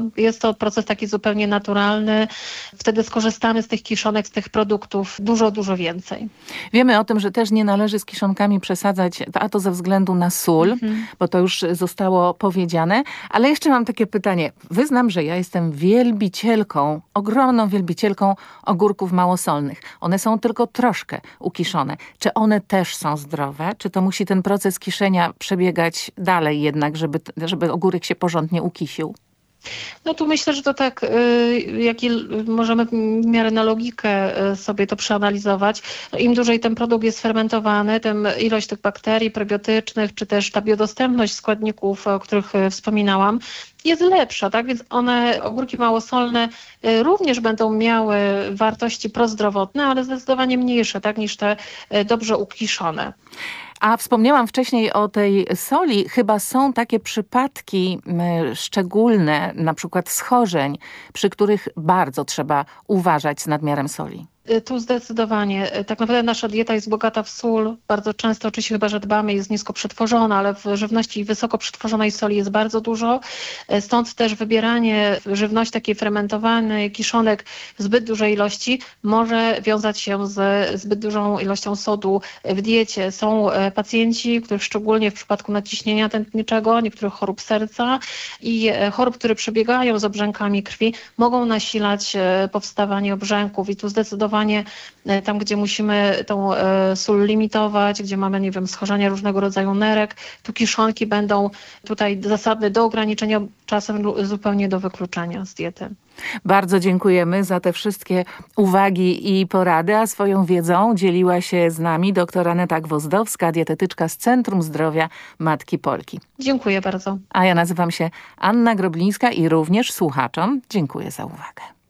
Jest to proces taki zupełnie naturalny. Wtedy skorzystamy z tych kiszonek, z tych produktów dużo, dużo więcej. Wiemy o tym, że też nie należy z kiszonkami przesadzać, a to ze względu na sól, bo to już zostało powiedziane. Ale jeszcze mam takie pytanie. Wyznam, że ja jestem wielbicielką, ogromną wielbicielką ogórków małosolnych. One są tylko troszkę ukiszone. Czy one też są zdrowe? Czy to musi ten proces kiszenia przebiegać dalej jednak, żeby ogórek się porządnie ukisił? No tu myślę, że to tak, możemy w miarę na logikę sobie to przeanalizować. No, im dłużej ten produkt jest fermentowany, tym ilość tych bakterii prebiotycznych, czy też ta biodostępność składników, o których wspominałam, jest lepsza, tak? Więc ogórki małosolne również będą miały wartości prozdrowotne, ale zdecydowanie mniejsze, tak, niż te dobrze ukiszone. A wspomniałam wcześniej o tej soli. Chyba są takie przypadki szczególne, na przykład schorzeń, przy których bardzo trzeba uważać z nadmiarem soli. Tu zdecydowanie. Tak naprawdę nasza dieta jest bogata w sól. Bardzo często, oczywiście chyba, że dbamy, jest nisko przetworzona, ale w żywności wysoko przetworzonej soli jest bardzo dużo. Stąd też wybieranie żywności takiej fermentowanej, kiszonek w zbyt dużej ilości może wiązać się z zbyt dużą ilością sodu w diecie. Są pacjenci, których szczególnie w przypadku nadciśnienia tętniczego, niektórych chorób serca i chorób, które przebiegają z obrzękami krwi, mogą nasilać powstawanie obrzęków i tu zdecydowanie tam, gdzie musimy tą sól limitować, gdzie mamy, nie wiem, schorzenia różnego rodzaju nerek, tu kiszonki będą tutaj zasadne do ograniczenia, czasem zupełnie do wykluczenia z diety. Bardzo dziękujemy za te wszystkie uwagi i porady, a swoją wiedzą dzieliła się z nami dr Aneta Gwozdowska, dietetyczka z Centrum Zdrowia Matki Polki. Dziękuję bardzo. A ja nazywam się Anna Groblińska i również słuchaczom dziękuję za uwagę.